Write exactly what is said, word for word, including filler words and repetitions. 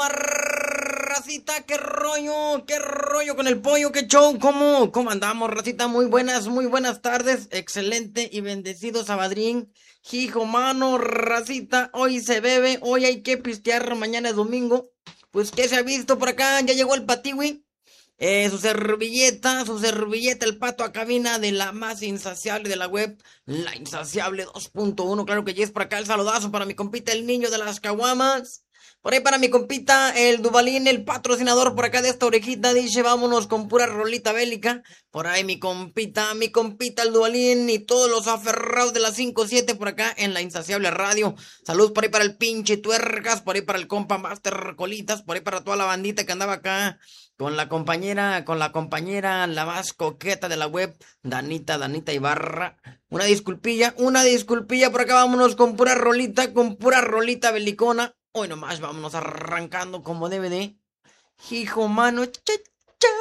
más racita, qué rollo, qué rollo con el pollo, qué show, cómo, cómo andamos, racita, muy buenas, muy buenas tardes, excelente y bendecido sabadrín, hijo mano, racita, hoy se bebe, hoy hay que pistear, mañana es domingo, pues qué se ha visto por acá, ya llegó el patiwi. Eh, su servilleta, su servilleta, el pato a cabina de la más insaciable de la web, la insaciable dos punto uno. Claro que ya es por acá el saludazo para mi compita, el niño de las caguamas. Por ahí para mi compita, el Dubalín, el patrocinador por acá de esta orejita, dice vámonos con pura rolita bélica. Por ahí mi compita, mi compita, el Dubalín y todos los aferrados de la cinco siete por acá en la insaciable radio. Salud por ahí para el pinche tuercas, por ahí para el compa Master Colitas, por ahí para toda la bandita que andaba acá con la compañera, con la compañera, la más coqueta de la web, Danita, Danita Ibarra. Una disculpilla, una disculpilla, por acá vámonos con pura rolita, con pura rolita belicona. Hoy nomás vámonos arrancando como debe de. Hijo mano, che,